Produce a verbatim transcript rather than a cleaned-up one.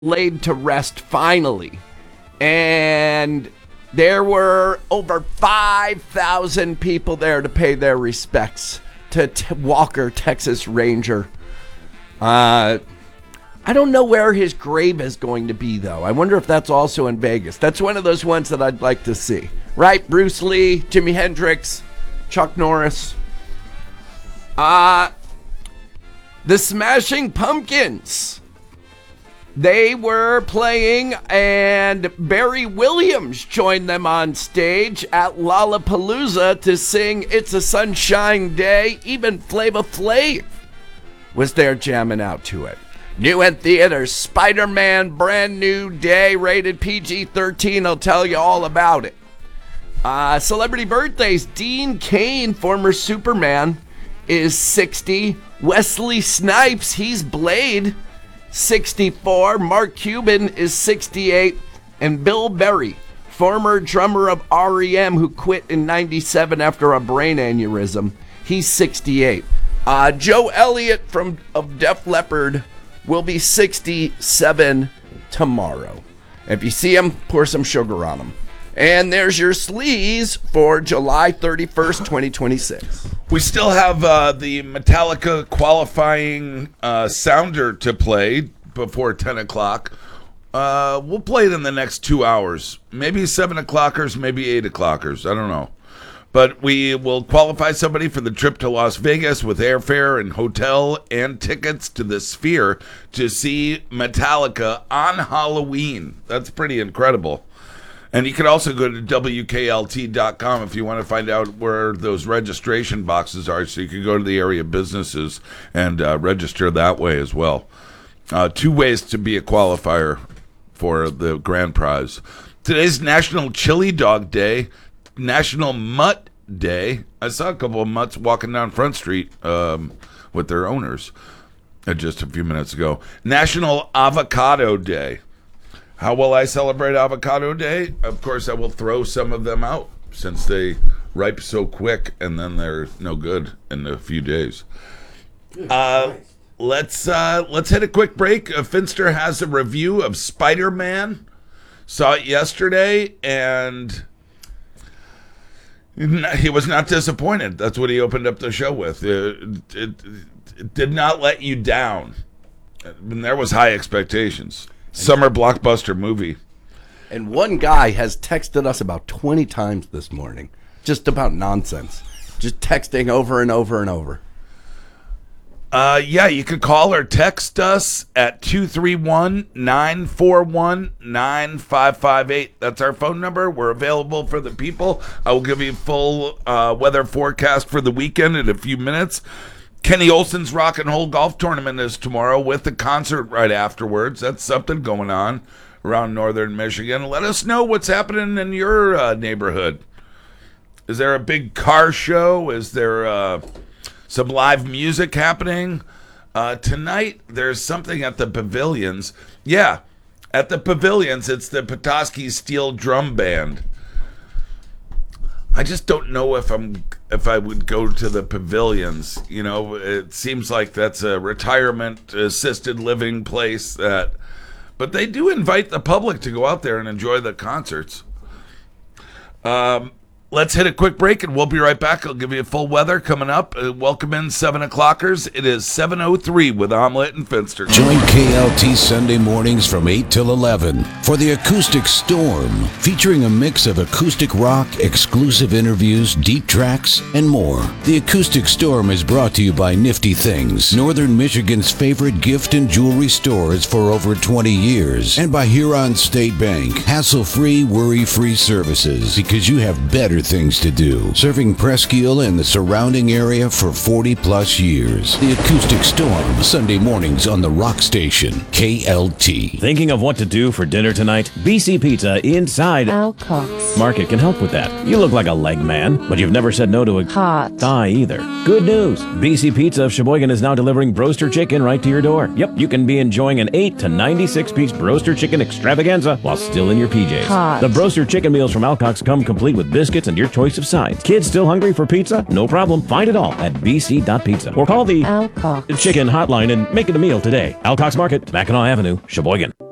laid to rest finally. And there were over five thousand people there to pay their respects to T- Walker, Texas Ranger. Uh, I don't know where his grave is going to be, though. I wonder if that's also in Vegas. That's one of those ones that I'd like to see. Right? Bruce Lee, Jimi Hendrix, Chuck Norris. Uh, the Smashing Pumpkins. They were playing, and Barry Williams joined them on stage at Lollapalooza to sing It's a Sunshine Day. Even Flava Flav was there jamming out to it. New in theaters, Spider-Man Brand New Day, rated P G thirteen. I'll tell you all about it. Uh, celebrity birthdays. Dean Cain, former Superman, is sixty. Wesley Snipes, he's Blade, sixty-four. Mark Cuban is sixty-eight. And Bill Berry, former drummer of R E M who quit in ninety-seven after a brain aneurysm, he's sixty-eight. Uh, Joe Elliott from of Def Leppard will be sixty-seven tomorrow. If you see him, pour some sugar on him. And there's your sleaze for July thirty-first, twenty twenty-six. We still have uh, the Metallica qualifying uh, sounder to play before ten o'clock. Uh, we'll play it in the next two hours. Maybe seven o'clockers, maybe eight o'clockers. I don't know. But we will qualify somebody for the trip to Las Vegas with airfare and hotel and tickets to the Sphere to see Metallica on Halloween. That's pretty incredible. And you can also go to W K L T dot com if you want to find out where those registration boxes are, so you can go to the area businesses and uh, register that way as well. Uh, two ways to be a qualifier for the grand prize. Today's National Chili Dog Day, National Mutt Day. I saw a couple of mutts walking down Front Street um, with their owners uh, just a few minutes ago. National Avocado Day. How will I celebrate Avocado Day? Of course, I will throw some of them out since they ripe so quick and then they're no good in a few days. Uh, let's uh, let's hit a quick break. Uh, Finster has a review of Spider-Man. Saw it yesterday, and he was not disappointed. That's what he opened up the show with. It, it, it did not let you down. And there was high expectations. Summer blockbuster movie. And one guy has texted us about twenty times this morning, just about nonsense. Just texting over and over and over. Uh, yeah, you can call or text us at two three one, nine four one, nine five five eight. That's our phone number. We're available for the people. I will give you a full uh, weather forecast for the weekend in a few minutes. Kenny Olson's Rock and Roll Golf Tournament is tomorrow with the concert right afterwards. That's something going on around northern Michigan. Let us know what's happening in your uh, neighborhood. Is there a big car show? Is there uh, some live music happening? Uh, tonight, there's something at the Pavilions. Yeah, at the Pavilions, it's the Petoskey Steel Drum Band. I just don't know if I'm if I would go to the Pavilions. You know, it seems like that's a retirement assisted living place that, but they do invite the public to go out there and enjoy the concerts. Um, let's hit a quick break and we'll be right back. I'll give you a full weather coming up. Uh, welcome in seven o'clockers. It is seven oh three with Omelette and Finster. Join K L T Sunday mornings from eight till eleven for the Acoustic Storm, featuring a mix of acoustic rock, exclusive interviews, deep tracks, and more. The Acoustic Storm is brought to you by Nifty Things, Northern Michigan's favorite gift and jewelry stores for over twenty years, and by Huron State Bank, hassle-free, worry-free services, because you have better things to do. Serving Presque Isle and the surrounding area for forty plus years. The Acoustic Storm, Sunday mornings on the Rock Station, K L T. Thinking of what to do for dinner tonight? B C Pizza inside Alcox Market can help with that. You look like a leg man, but you've never said no to a hot thigh either. Good news. B C Pizza of Sheboygan is now delivering Broaster Chicken right to your door. Yep, you can be enjoying an eight to ninety-six piece Broaster Chicken extravaganza while still in your P Js. Hot. The Broaster Chicken meals from Alcox come complete with biscuits and your choice of sides. Kids still hungry for pizza? No problem. Find it all at b c dot pizza or call the Alcox Chicken hotline and make it a meal today. Alcox Market, Mackinac Avenue, Sheboygan.